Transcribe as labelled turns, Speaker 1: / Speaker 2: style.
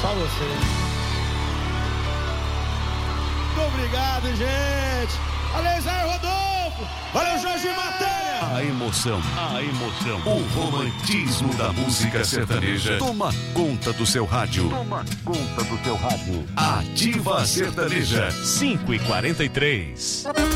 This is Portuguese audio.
Speaker 1: Só você. Muito obrigado, gente. Valeu, Zé Rodolfo. Valeu, Jorge Matéria.
Speaker 2: A emoção, o romantismo da música sertaneja toma conta do seu rádio. Ativa Sertaneja 5h43.